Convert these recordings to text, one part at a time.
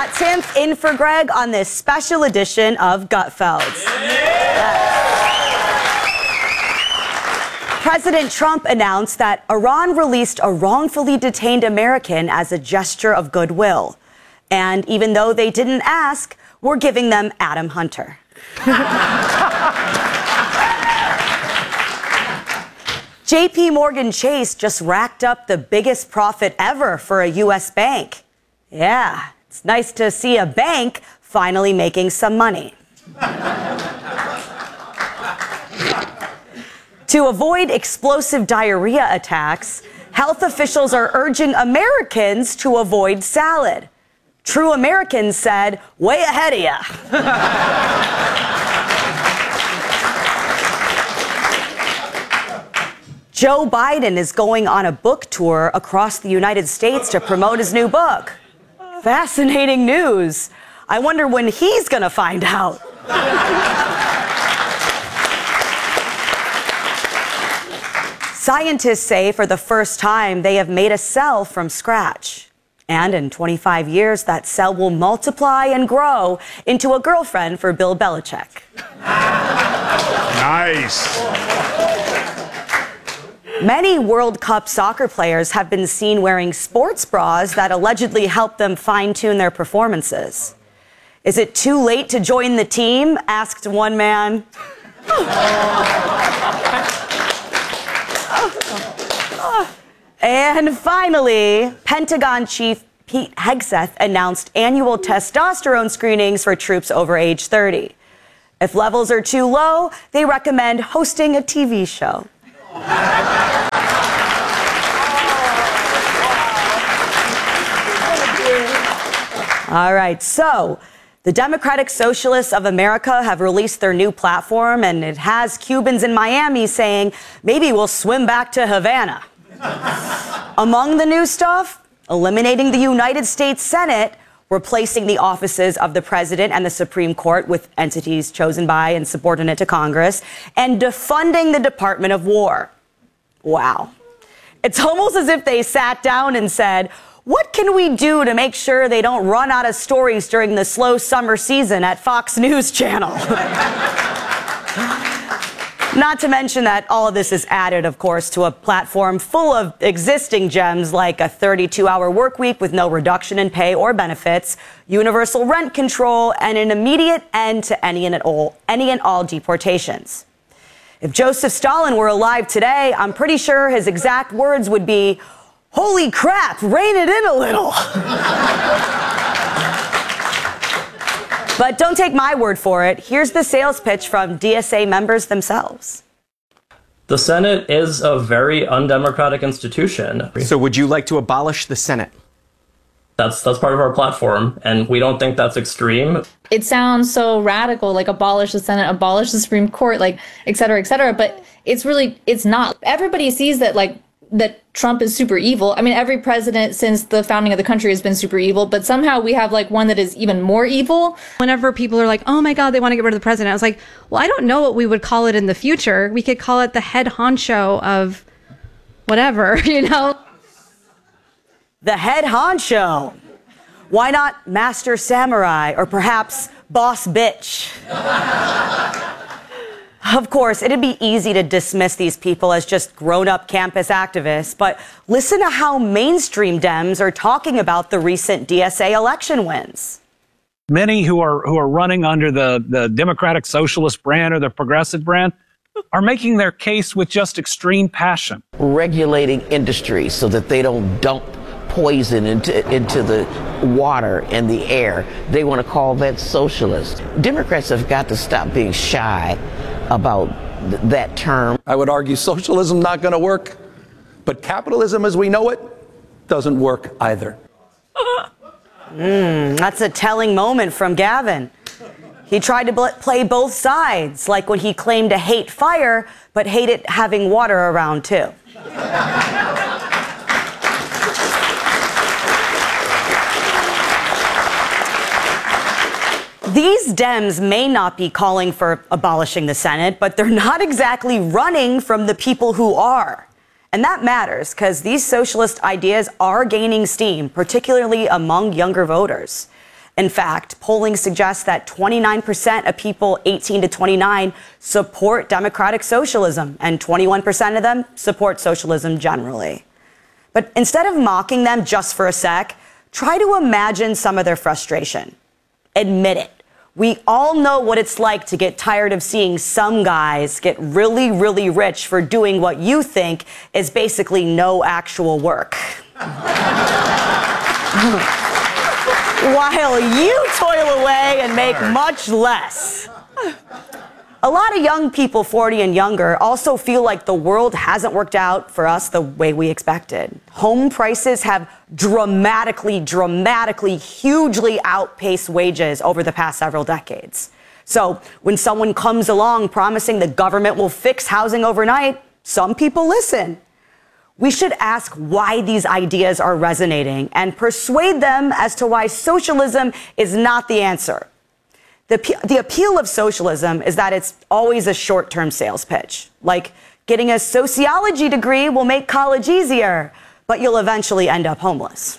Pat Timpf in for Greg on this special edition of Gutfelds. President Trump announced that Iran released a wrongfully detained American as a gesture of goodwill. And even though they didn't ask, we're giving them Adam Hunter. JP Morgan Chase just racked up the biggest profit ever for a U.S. bank. Yeah, it's nice to see a bank finally making some money. To avoid explosive diarrhea attacks, health officials are urging Americans to avoid salad. True Americans said, way ahead of ya. Joe Biden is going on a book tour across the United States to promote his new book. Fascinating news. I wonder when he's going to find out. Scientists say for the first time they have made a cell from scratch. And in 25 years, that cell will multiply and grow into a girlfriend for Bill Belichick. Nice. Many World Cup soccer players have been seen wearing sports bras that allegedly help them fine-tune their performances. Is it too late to join the team? Asked one man. And finally, Pentagon Chief Pete Hegseth announced annual testosterone screenings for troops over age 30. If levels are too low, they recommend hosting a TV show. All right, so the Democratic Socialists of America have released their new platform, and it has Cubans in Miami saying, maybe we'll swim back to Havana. Among the new stuff, eliminating the United States Senate, replacing the offices of the president and the Supreme Court with entities chosen by and subordinate to Congress, and defunding the Department of War. Wow. It's almost as if they sat down and said, what can we do to make sure they don't run out of stories during the slow summer season at Fox News Channel? Not to mention that all of this is added, of course, to a platform full of existing gems like a 32-hour work week with no reduction in pay or benefits, universal rent control, and an immediate end to any and all deportations. If Joseph Stalin were alive today, I'm pretty sure his exact words would be, holy crap, rein it in a little. But don't take my word for it. Here's the sales pitch from DSA members themselves. The Senate is a very undemocratic institution. So would you like to abolish the Senate? That's part of our platform, and we don't think that's extreme. It sounds so radical, like abolish the Senate, abolish the Supreme Court, like et cetera, but it's not. Everybody sees that, like, that Trump is super evil. I mean, every president since the founding of the country has been super evil, but somehow we have like one that is even more evil. Whenever people are like, oh my God, they want to get rid of the president, I was like, well, I don't know what we would call it in the future. We could call it the head honcho of whatever, you know? The head honcho. Why not master samurai or perhaps boss bitch? Of course, it'd be easy to dismiss these people as just grown-up campus activists, but listen to how mainstream Dems are talking about the recent DSA election wins. Many who are running under the Democratic Socialist brand or the Progressive brand are making their case with just extreme passion. Regulating industry so that they don't dump poison into the water and the air. They want to call that socialist. Democrats have got to stop being shy about that term. I would argue socialism not going to work, but capitalism as we know it doesn't work either. That's a telling moment from Gavin. He tried to play both sides, like when he claimed to hate fire, but hated having water around too. These Dems may not be calling for abolishing the Senate, but they're not exactly running from the people who are. And that matters because these socialist ideas are gaining steam, particularly among younger voters. In fact, polling suggests that 29% of people 18 to 29 support democratic socialism, and 21% of them support socialism generally. But instead of mocking them just for a sec, try to imagine some of their frustration. Admit it. We all know what it's like to get tired of seeing some guys get really, really rich for doing what you think is basically no actual work. While you toil away and make much less. A lot of young people 40 and younger also feel like the world hasn't worked out for us the way we expected. Home prices have dramatically, hugely outpaced wages over the past several decades. So when someone comes along promising the government will fix housing overnight, some people listen. We should ask why these ideas are resonating and persuade them as to why socialism is not the answer. The appeal of socialism is that it's always a short-term sales pitch. Like, getting a sociology degree will make college easier, but you'll eventually end up homeless.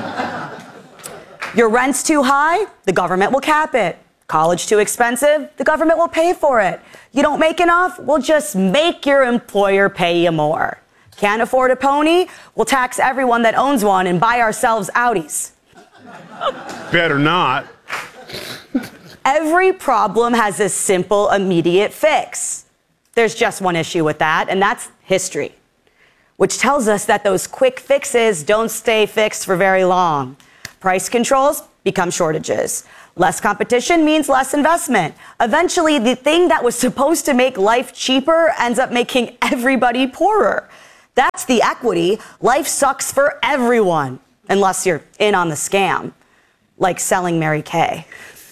Your rent's too high, the government will cap it. College too expensive, the government will pay for it. You don't make enough, we'll just make your employer pay you more. Can't afford a pony, we'll tax everyone that owns one and buy ourselves Audis. Better not. Every problem has a simple, immediate fix. There's just one issue with that, and that's history, which tells us that those quick fixes don't stay fixed for very long. Price controls become shortages. Less competition means less investment. Eventually, the thing that was supposed to make life cheaper ends up making everybody poorer. That's the equity. Life sucks for everyone, unless you're in on the scam, like selling Mary Kay.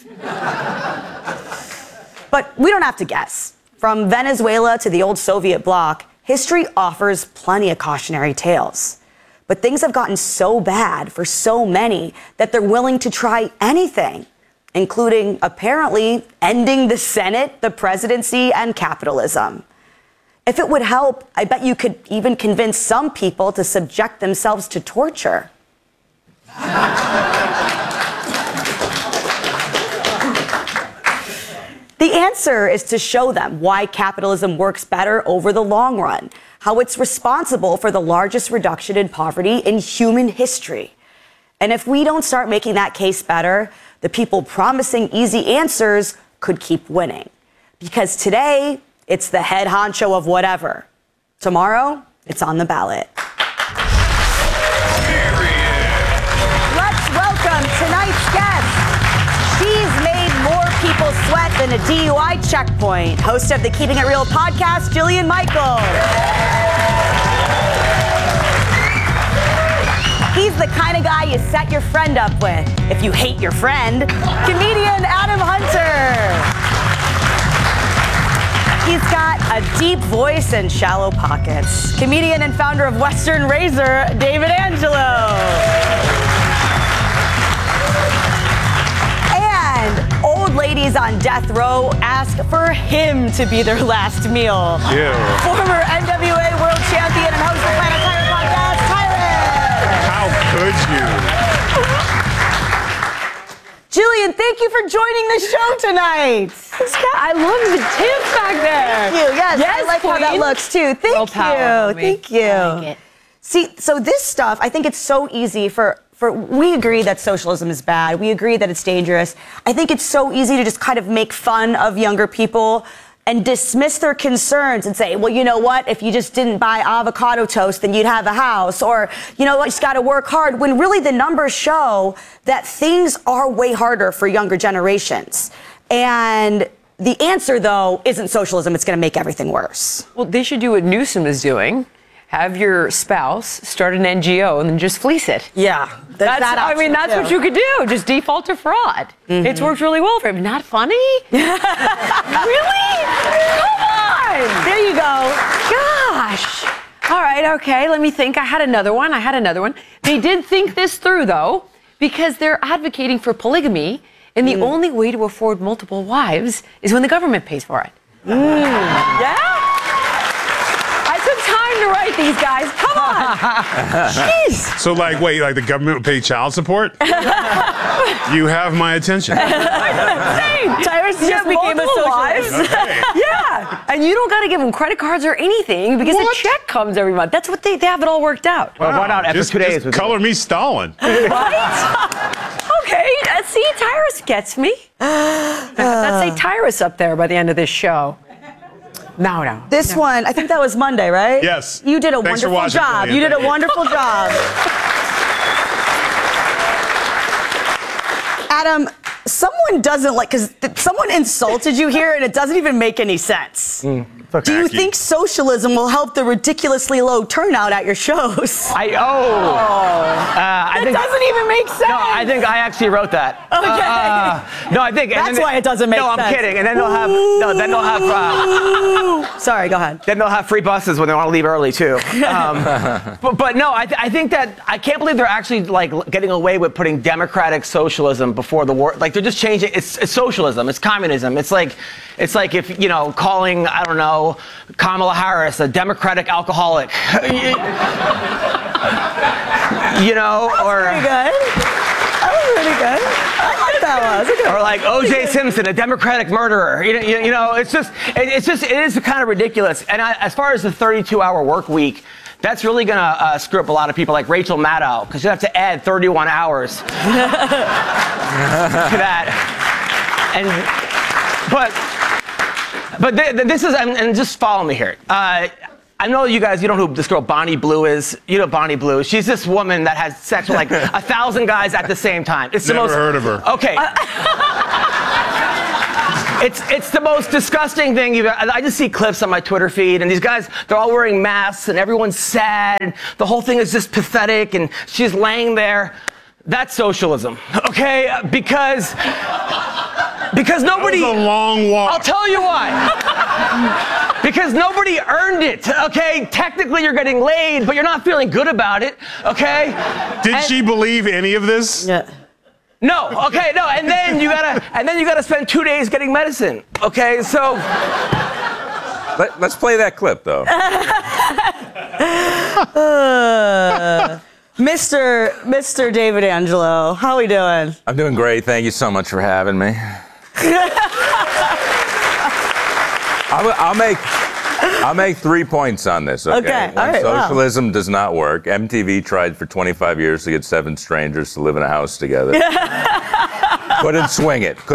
But we don't have to guess. From Venezuela to the old Soviet bloc, history offers plenty of cautionary tales. But things have gotten so bad for so many that they're willing to try anything, including apparently ending the Senate, the presidency, and capitalism. If it would help, I bet you could even convince some people to subject themselves to torture. The answer is to show them why capitalism works better over the long run, how it's responsible for the largest reduction in poverty in human history. And if we don't start making that case better, the people promising easy answers could keep winning. Because today, it's the head honcho of whatever. Tomorrow, it's on the ballot. Let's welcome tonight's guest. She's made more people sweat than a DUI checkpoint. Host of the Keeping It Real podcast, Jillian Michaels. He's the kind of guy you set your friend up with if you hate your friend. Comedian Adam Hunter. He's got a deep voice and shallow pockets. Comedian and founder of Western Razor, David Angelo. And old ladies on death row ask for him to be their last meal. Yeah. Former NWA world champion and host of Planet Tyler podcast, Tyler. How could you? Jillian, thank you for joining the show tonight. I love the tips back there. Thank you. Yes, I like how that looks too. Thank you. Thank you. I like it. See, so this stuff, I think it's so easy for we agree that socialism is bad. We agree that it's dangerous. I think it's so easy to just kind of make fun of younger people and dismiss their concerns and say, well, you know what? If you just didn't buy avocado toast, then you'd have a house. Or, you know what? You just got to work hard. When really the numbers show that things are way harder for younger generations. And the answer, though, isn't socialism. It's going to make everything worse. Well, they should do what Newsom is doing. Have your spouse start an NGO and then just fleece it. Yeah. That's what you could do. Just default to fraud. Mm-hmm. It's worked really well for him. Not funny? Really? Come on! There you go. Gosh. All right, okay, let me think. I had another one. They did think this through, though, because they're advocating for polygamy, and the only way to afford multiple wives is when the government pays for it. Yeah? I took time to right, these guys. Come on. Jeez. So, like, wait, like the government would pay child support? You have my attention. Tyrus just became a socialist. Yeah. And you don't got to give them credit cards or anything because a check comes every month. That's what they have it all worked out. Well, why not after 2 days? Just color me Stalin. Right? Okay. See, Tyrus gets me. Let's say Tyrus up there by the end of this show. No. This one, I think that was Monday, right? Yes. You did a Thanks for wonderful watching, job. Julian. You did a wonderful job. Adam, someone doesn't like, because someone insulted you here and it doesn't even make any sense. Do you think socialism will help the ridiculously low turnout at your shows? I think doesn't even make sense. No, I think I actually wrote that. Okay. No, I think That's why it doesn't make sense. No, I'm kidding. And then they'll have Sorry, go ahead. Then they'll have free buses when they want to leave early too. But no, I think that I can't believe they're actually like getting away with putting democratic socialism before the war. Like they're just changing. It's socialism. It's communism. It's like if calling Kamala Harris a democratic alcoholic. Or pretty good. That was pretty good. I like that one. Or like O.J. Simpson, a democratic murderer. It is kind of ridiculous. And as far as the 32-hour work week, that's really going to screw up a lot of people like Rachel Maddow, because you have to add 31 hours to that. But this is, and just follow me here. I know you guys, you don't know who this girl Bonnie Blue is. You know Bonnie Blue. She's this woman that has sex with like 1,000 guys at the same time. It's the Never most heard of her. Okay. It's the most disgusting thing I just see clips on my Twitter feed, and these guys, they're all wearing masks, and everyone's sad, and the whole thing is just pathetic, and she's laying there. That's socialism, okay? Because nobody... That was a long walk. I'll tell you why. Because nobody earned it, okay? Technically, you're getting laid, but you're not feeling good about it, okay? Did she believe any of this? Yeah. No, okay, no, and then you gotta spend 2 days getting medicine, okay? So let's play that clip though. Mr. David Angelo, how are we doing? I'm doing great. Thank you so much for having me. I'll make 3 points on this, okay? Okay, all right, socialism does not work. MTV tried for 25 years to get 7 strangers to live in a house together. Couldn't swing it.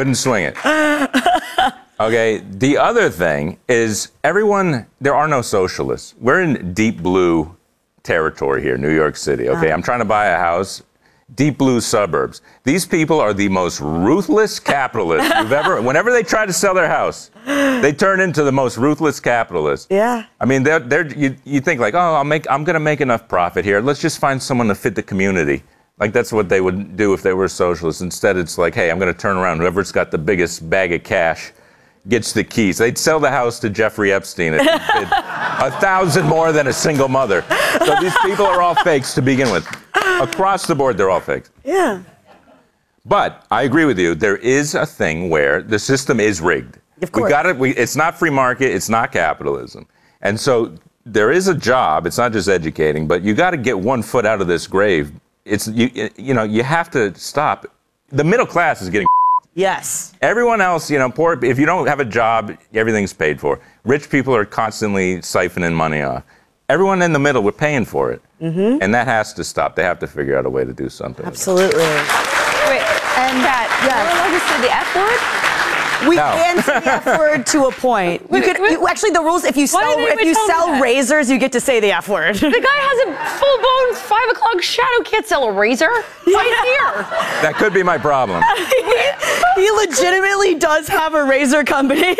Okay, the other thing is there are no socialists. We're in deep blue territory here, New York City, okay? I'm trying to buy a house, deep blue suburbs. These people are the most ruthless capitalists you've ever, whenever they try to sell their house, they turn into the most ruthless capitalists. Yeah. I mean, you think like, oh, I'm going to make enough profit here. Let's just find someone to fit the community. Like that's what they would do if they were socialists. Instead, it's like, hey, I'm going to turn around. Whoever's got the biggest bag of cash gets the keys. They'd sell the house to Jeffrey Epstein if he bid 1,000 more than a single mother. So these people are all fakes to begin with. Across the board, they're all fakes. Yeah. But I agree with you. There is a thing where the system is rigged. Of course. It's not free market. It's not capitalism. And so there is a job. It's not just educating, but you got to get one foot out of this grave. You have to stop. The middle class is getting. Yes. Everyone else, poor, if you don't have a job, everything's paid for. Rich people are constantly siphoning money off. Everyone in the middle, we're paying for it. Mm-hmm. And that has to stop. They have to figure out a way to do something. Absolutely. Wait, and that, you're allowed to say the F word? We can say the F word to a point. Actually, the rules, if you sell razors, you get to say the F word. The guy has a full-blown 5 o'clock shadow. Can't sell a razor. Right here. That could be my problem. He legitimately does have a razor company.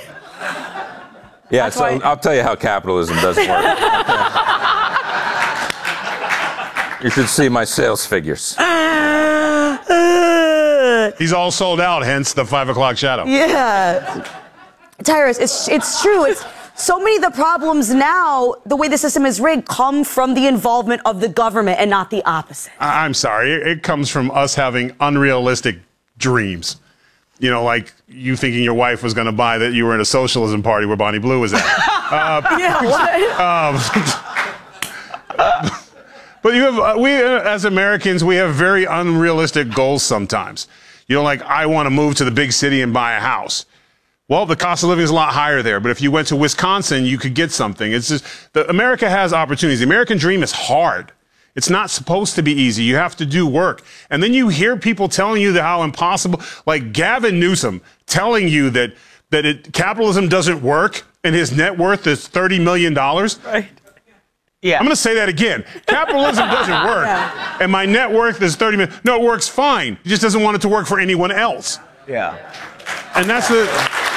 Yeah, so I'll tell you how capitalism doesn't work. You should see my sales figures. He's all sold out, hence the 5 o'clock shadow. Yeah. Tyrus, it's true. It's so many of the problems now, the way the system is rigged, come from the involvement of the government and not the opposite. I'm sorry. It comes from us having unrealistic dreams. Like you thinking your wife was going to buy that you were in a socialism party where Bonnie Blue was at. Yeah, what? But you have, we as Americans, we have very unrealistic goals sometimes. You know, like, I want to move to the big city and buy a house. Well, the cost of living is a lot higher there. But if you went to Wisconsin, you could get something. It's just, America has opportunities. The American dream is hard. It's not supposed to be easy. You have to do work. And then you hear people telling you how impossible, like Gavin Newsom telling you that capitalism doesn't work and his net worth is $30 million. Right. Yeah. I'm going to say that again. Capitalism doesn't work, and my net worth is $30 million. No, it works fine. He just doesn't want it to work for anyone else. Yeah. And that's the...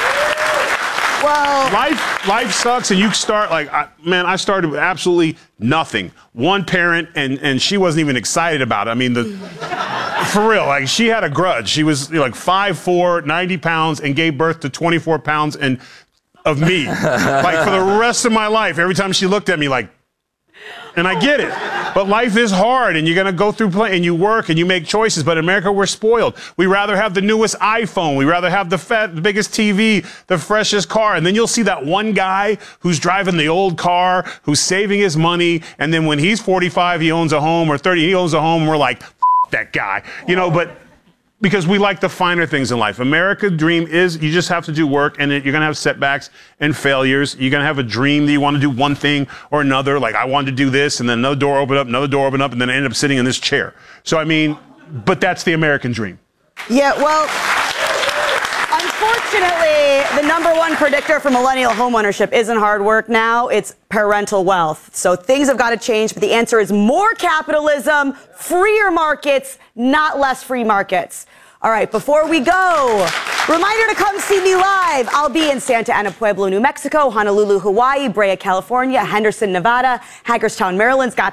Well, life sucks, and you start like, I started with absolutely nothing. One parent, and she wasn't even excited about it. I mean, for real, like, she had a grudge. She was like 5'4", 90 pounds, and gave birth to 24 pounds of me. Like, for the rest of my life, every time she looked at me, like, and I get it. But life is hard, and you're going to go through and you work and you make choices. But in America, we're spoiled. We rather have the newest iPhone. We rather have the biggest TV, the freshest car. And then you'll see that one guy who's driving the old car, who's saving his money. And then when he's 45, he owns a home, or 30, he owns a home. And we're like, F that guy, you know, but because we like the finer things in life. America's dream is you just have to do work, and you're going to have setbacks and failures. You're going to have a dream that you want to do one thing or another. Like, I wanted to do this, and then another door opened up, and then I ended up sitting in this chair. So, I mean, but that's the American dream. Yeah, well, unfortunately, the number one predictor for millennial homeownership isn't hard work now. It's parental wealth. So things have got to change, but the answer is more capitalism, freer markets, not less free markets. All right, before we go, reminder to come see me live. I'll be in Santa Ana Pueblo, New Mexico, Honolulu, Hawaii, Brea, California, Henderson, Nevada, Hagerstown, Maryland,